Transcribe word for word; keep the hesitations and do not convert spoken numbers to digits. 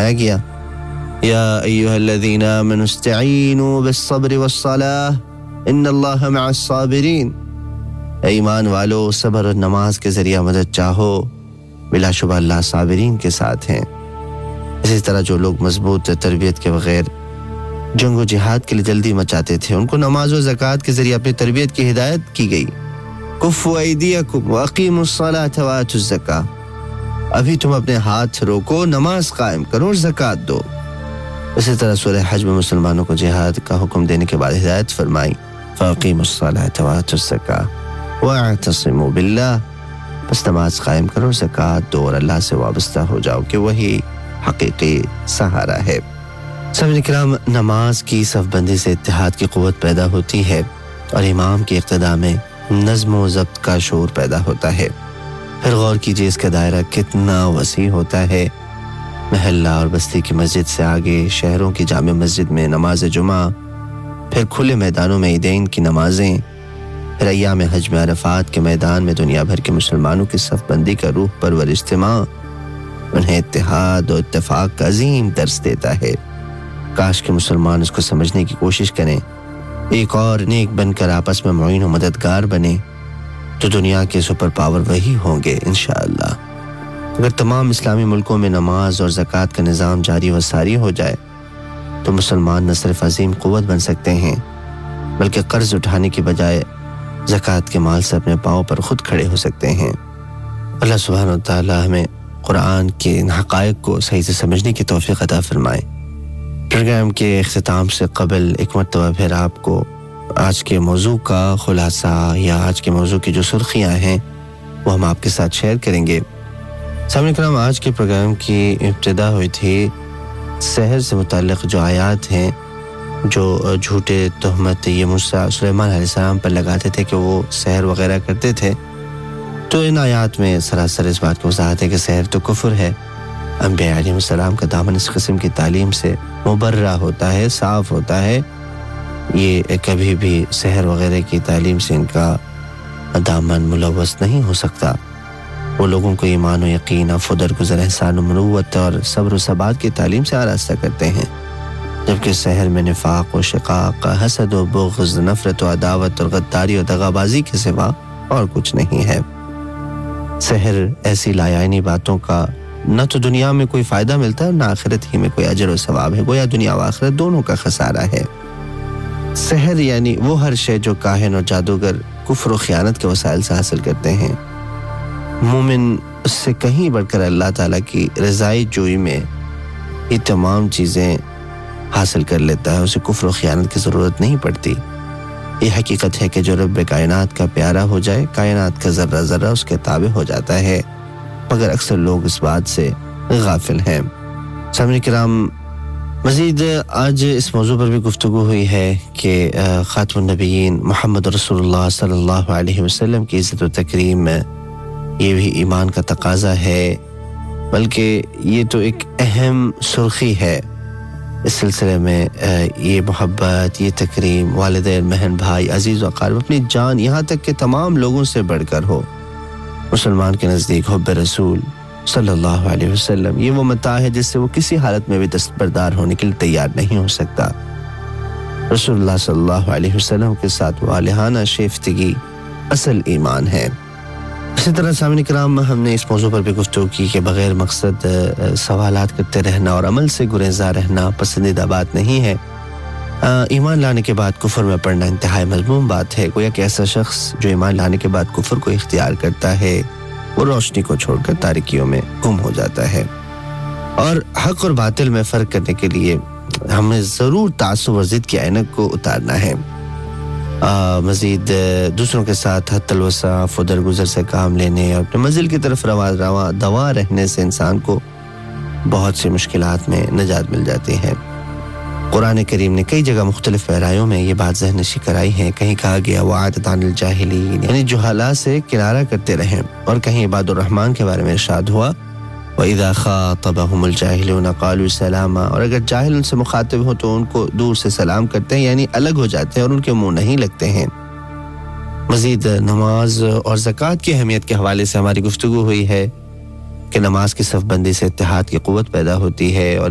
फरमाया गया, या अय्युहल्लज़ीन आमनू इस्तईनू बिस्सब्रि वस्सलाह इन्नल्लाहा मअस साबिरीन। ईमान वालो, सब्र और नमाज के जरिए मदद चाहो, बिलाशुबह अल्लाह साबिरीन के साथ हैं। इसी तरह जो लोग मजबूत तरबियत के बगैर जंग व जिहाद के लिए जल्दी मचाते थे, उनको नमाज और ज़कात के जरिए अपनी तरबियत की हिदायत की गई। कुफ़्फू अयदीयकुम व अक़ीमुस्सलात व आतुज़्ज़कात। अभी तुम अपने हाथ रोको, नमाज कायम करो और ज़कात दो। इसी तरह सूरह हज में मुसलमानों को जिहाद का हुक्म देने के बाद हिदायत फरमाई, फ़अक़ीमुस्सलात व आतुज़्ज़कात वअतसिमू बिल्लाह। बस नमाज कायम करो, ज़कात दो और अल्लाह से वाबस्ता हो जाओ कि वही हकीकी सहारा है। सामईन किराम, नमाज की सफ़बंदी से इत्तेहाद की क़ुव्वत पैदा होती है और इमाम की इक़्तिदा में नज़्म व ज़ब्त का शऊर पैदा होता है। फिर गौर कीजिए इसका दायरा कितना वसी होता है। महल्ला और बस्ती की मस्जिद से आगे शहरों की जामे मस्जिद में नमाज जुमा, फिर खुले मैदानों में ईदैन की नमाजें, फिर अय्याम हज में अरफात के मैदान में दुनिया भर के मुसलमानों की सफ़बंदी का रूह परवर इज्तिमा उन्हें इत्तेहाद और इत्तेफाक का अजीम दर्स देता है। काश के मुसलमान उसको समझने की कोशिश करें, एक और नेक बनकर आपस में मुईन और मददगार बने, तो दुनिया के सुपर पावर वही होंगे इंशाअल्लाह। अगर तमाम इस्लामी मुल्कों में नमाज और ज़कात का निज़ाम जारी व सारी हो जाए तो मुसलमान न सिर्फ अजीम क़ुव्वत बन सकते हैं, बल्कि कर्ज उठाने की बजाय ज़कात के माल से अपने पाँव पर खुद खड़े हो सकते हैं। अल्लाह सुब्हानहू व तआला हमें कुरान के इन हक़ाइक़ को सही से समझने की तौफ़ीक़ अता फरमाए। प्रोग्राम के इख्तिताम से कबल एक मरतबा फिर आपको आज के मौजू का खुलासा या आज के मौजू की जो सुर्खियाँ हैं वो हम आपके साथ शेयर करेंगे। सामईन किराम, आज के प्रोग्राम की इब्तिदा हुई थी सहर से मुताल्लिक़ जो आयात हैं जो झूठे तहमत ये मूसा सुलेमान अलैहिस्सलाम पर लगाते थे कि वो सहर वगैरह करते थे। तो इन आयात में सरासर इस बात की वज़ाहत है कि सहर तो कुफ्र है। अंबिया अलैहिस्सलाम का दामन इस किस्म की तालीम से मुबर्रा होता है, साफ होता है। ये कभी भी सहर वगैरह की तालीम से इनका दामन मुलव्वस नहीं हो सकता। वो लोगों को ईमान व यकीन, अफ़्व दरगुज़र, एहसान व मरूवत और सब्र व सबात की तालीम से आरास्ता करते हैं, जबकि सहर में निफाक व शिकाक, हसद व बुग़्ज़, नफ़रत व अदावत और गद्दारी और दगाबाजी के सिवा और कुछ नहीं है। सहर ऐसी लायानी बातों का न तो दुनिया में कोई फ़ायदा मिलता है और न आखिरत ही में कोई अजर व सवाब है, गोया दुनिया व आखिरत दोनों का खसारा है। सहर यानी वो हर शय जो काहिन और जादूगर कुफ्र व ख़ियानत के वसाइल से हासिल करते हैं। मोमिन उससे कहीं बढ़कर अल्लाह ताला की रज़ाई जोई में ये तमाम चीज़ें हासिल कर लेता है, उसे कुफ्र व ख़ियानत की ज़रूरत नहीं पड़ती। ये हकीकत है कि जो रब कायनात का प्यारा हो जाए, कायनात का ज़र्रा ज़र्रा उसके ताबे हो जाता है, मगर अक्सर लोग इस बात से गाफिल हैं। सामईन किराम, मज़ीद आज इस मौजू पर भी गुफ्तगू हुई है कि ख़ातमुन नबिय्यीन मुहम्मद रसूलुल्लाह सल्लल्लाहु अलैहि वसल्लम की इज़्ज़त व तकरीम ये भी ईमान का तकाज़ा है, बल्कि ये तो एक अहम सुर्खी है। इस सिलसिले में ये मोहब्बत, ये तकरीम वालिदैन, बहन, भाई, अजीज़ व अक़ारिब, अपनी जान, यहाँ तक कि तमाम लोगों से बढ़कर हो। मुसलमान के नज़दीक हुब्ब रसूल सल्लल्लाहु अलैहि वसल्लम ये वो मता है जिससे वो किसी हालत में भी दस्तबरदार होने के लिए तैयार नहीं हो सकता। रसूलुल्लाह सल्लल्लाहु अलैहि वसल्लम के साथ वालिहाना शेफ्तगी असल ईमान है। इसी तरह सामईन किराम, हमने इस मौजू पर भी गुफ्तगू की कि बग़ैर मकसद सवालात करते रहना और अमल से गुरेज़ा रहना पसंदीदा बात नहीं है। ईमान लाने के बाद कुफ्र में पड़ना इंतहाई मज़मूम बात है। कोई एक ऐसा शख्स जो ईमान लाने के बाद कुफ्र को इख्तियार करता है वो रोशनी को छोड़कर तारिकियों में गुम हो जाता है। और हक और बातिल में फ़र्क करने के लिए हमें ज़रूर तासुब और ज़िद की ऐनक को उतारना है। मज़ीद दूसरों के साथ हत्तल वसाफ़ व दरगुज़र से काम लेने और अपने मंजिल की तरफ रवा रवा दवा रहने से इंसान को बहुत सी मुश्किलात में निजात मिल जाती है। कुरान करीम ने कई जगह मुख्तलिफ पैरायों में ये बात ज़हननशी कराई है। कहीं कहा गया वआदत अनिल जाहिलीन, यानी जुहाला से किनारा करते रहें, और कहीं इबादुर रहमान के बारे में इरशाद हुआ वइज़ा ख़ातबहुमुल जाहिलून क़ालू सलामा, और अगर जाहिल उनसे मुखातिब हो तो उनको दूर से सलाम करते हैं, यानी अलग हो जाते हैं और उनके मुंह नहीं लगते हैं। मज़ीद नमाज और ज़कात की अहमियत के हवाले से हमारी गुफ्तगू हुई है कि नमाज की सफ़बंदी से इत्तेहाद की क़ुव्वत पैदा होती है और